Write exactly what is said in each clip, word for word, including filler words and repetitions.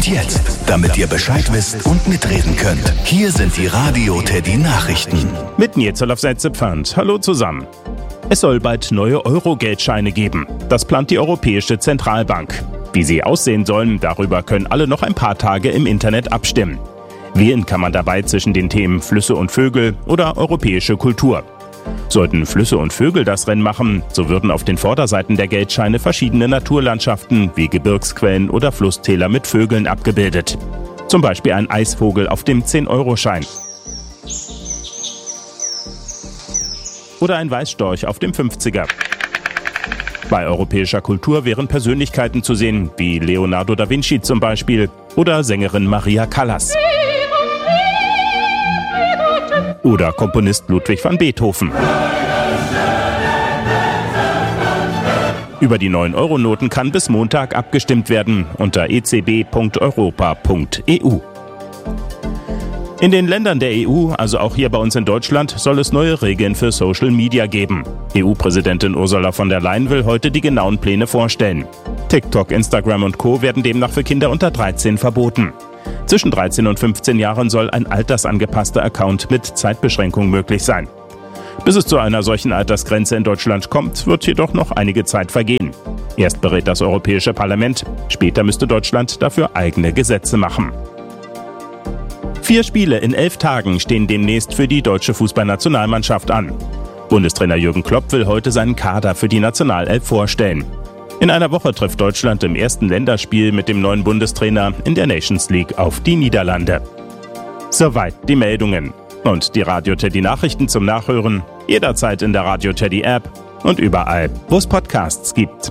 Und jetzt, damit ihr Bescheid wisst und mitreden könnt, hier sind die Radio Teddy Nachrichten. Mit Nils auf Setzepfand. Hallo zusammen. Es soll bald neue Euro-Geldscheine geben. Das plant die Europäische Zentralbank. Wie sie aussehen sollen, darüber können alle noch ein paar Tage im Internet abstimmen. Wählen kann man dabei zwischen den Themen Flüsse und Vögel oder europäische Kultur. Sollten Flüsse und Vögel das Rennen machen, so würden auf den Vorderseiten der Geldscheine verschiedene Naturlandschaften wie Gebirgsquellen oder Flusstäler mit Vögeln abgebildet. Zum Beispiel ein Eisvogel auf dem zehn-Euro-Schein. Oder ein Weißstorch auf dem fünfziger. Bei europäischer Kultur wären Persönlichkeiten zu sehen, wie Leonardo da Vinci zum Beispiel oder Sängerin Maria Callas. Oder Komponist Ludwig van Beethoven. Über die neuen Euro-Noten kann bis Montag abgestimmt werden unter e c b punkt europa punkt e u. In den Ländern der E U, also auch hier bei uns in Deutschland, soll es neue Regeln für Social Media geben. E U-Präsidentin Ursula von der Leyen will heute die genauen Pläne vorstellen. TikTok, Instagram und Co. werden demnach für Kinder unter dreizehn verboten. Zwischen dreizehn und fünfzehn Jahren soll ein altersangepasster Account mit Zeitbeschränkung möglich sein. Bis es zu einer solchen Altersgrenze in Deutschland kommt, wird jedoch noch einige Zeit vergehen. Erst berät das Europäische Parlament, später müsste Deutschland dafür eigene Gesetze machen. Vier Spiele in elf Tagen stehen demnächst für die deutsche Fußballnationalmannschaft an. Bundestrainer Jürgen Klopp will heute seinen Kader für die Nationalelf vorstellen. In einer Woche trifft Deutschland im ersten Länderspiel mit dem neuen Bundestrainer in der Nations League auf die Niederlande. Soweit die Meldungen. Und die Radio Teddy Nachrichten zum Nachhören jederzeit in der Radio Teddy App und überall, wo es Podcasts gibt.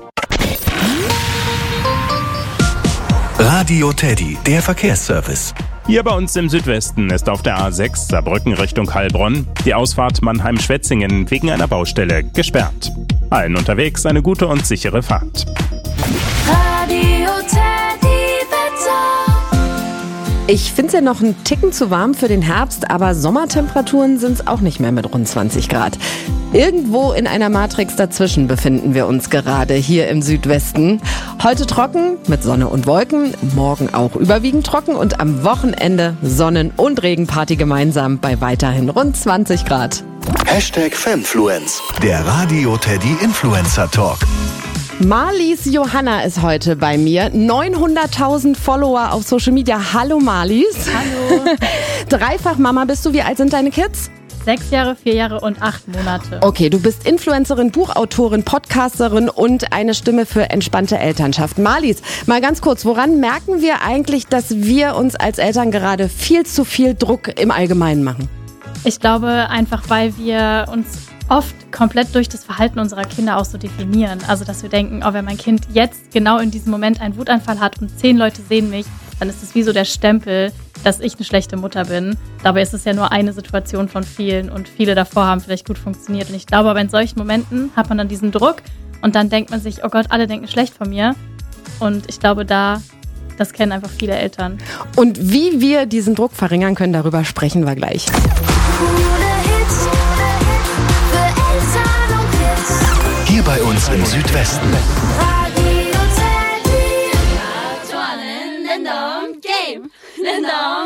Radio Teddy, der Verkehrsservice. Hier bei uns im Südwesten ist auf der A sechs Saarbrücken Richtung Heilbronn die Ausfahrt Mannheim-Schwetzingen wegen einer Baustelle gesperrt. Allen unterwegs eine gute und sichere Fahrt. Radio Teddy Wetter. Ich finde es ja noch einen Ticken zu warm für den Herbst, aber Sommertemperaturen sind es auch nicht mehr mit rund zwanzig Grad. Irgendwo in einer Matrix dazwischen befinden wir uns gerade hier im Südwesten. Heute trocken mit Sonne und Wolken, morgen auch überwiegend trocken und am Wochenende Sonnen- und Regenparty gemeinsam bei weiterhin rund zwanzig Grad. Hashtag Fanfluence, der Radio Teddy Influencer Talk. Marlies Johanna ist heute bei mir. neunhunderttausend Follower auf Social Media. Hallo Marlies. Hallo. Dreifach Mama bist du. Wie alt sind deine Kids? Sechs Jahre, vier Jahre und acht Monate. Okay, du bist Influencerin, Buchautorin, Podcasterin und eine Stimme für entspannte Elternschaft. Marlies, mal ganz kurz, woran merken wir eigentlich, dass wir uns als Eltern gerade viel zu viel Druck im Allgemeinen machen? Ich glaube einfach, weil wir uns oft komplett durch das Verhalten unserer Kinder auch so definieren. Also, dass wir denken, oh, wenn mein Kind jetzt genau in diesem Moment einen Wutanfall hat und zehn Leute sehen mich, dann ist es wie so der Stempel, dass ich eine schlechte Mutter bin. Dabei ist es ja nur eine Situation von vielen und viele davor haben vielleicht gut funktioniert. Und ich glaube, aber in solchen Momenten hat man dann diesen Druck und dann denkt man sich, oh Gott, alle denken schlecht von mir. Und ich glaube, da, das kennen einfach viele Eltern. Und wie wir diesen Druck verringern können, darüber sprechen wir gleich. Hier bei uns im Südwesten.